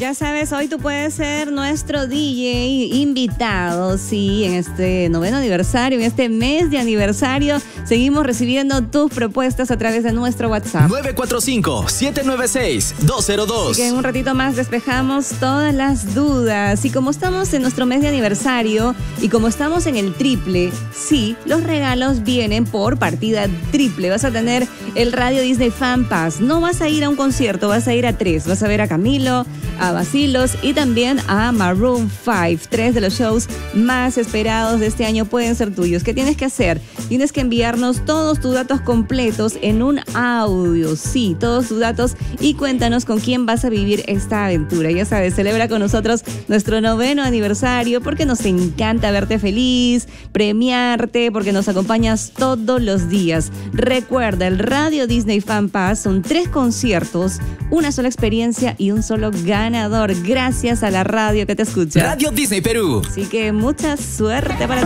Ya sabes, hoy tú puedes ser nuestro DJ invitado, sí, en este 9º aniversario, en este mes de aniversario. Seguimos recibiendo tus propuestas a través de nuestro WhatsApp. 945-796-202. Así que en un ratito más despejamos todas las dudas. Y como estamos en nuestro mes de aniversario y como estamos en el triple, sí, los regalos vienen por partida triple. Vas a tener el Radio Disney Fan Pass. No vas a ir a un concierto, vas a ir a 3. Vas a ver a Camilo, a Bacilos y también a Maroon 5. 3 de los shows más esperados de este año pueden ser tuyos. ¿Qué tienes que hacer? Tienes que enviarnos todos tus datos completos en un audio. Sí, todos tus datos y cuéntanos con quién vas a vivir esta aventura. Ya sabes, celebra con nosotros nuestro 9º aniversario porque nos encanta verte feliz, premiarte, porque nos acompañas todos los días. Recuerda, el Radio Disney Fan Pass son 3 conciertos, una sola experiencia y un solo ganador, gracias a la radio que te escucha. Radio Disney Perú. Así que mucha suerte para